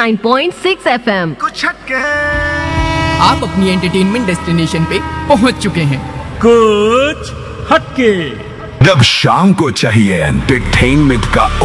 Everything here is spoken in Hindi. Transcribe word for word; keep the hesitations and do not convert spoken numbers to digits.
Nine point six F M. कुछ हटके आप अपनी एंटरटेनमेंट डेस्टिनेशन पे पहुंच चुके हैं। कुछ हटके। जब शाम को चाहिए एंटरटेनमेंट का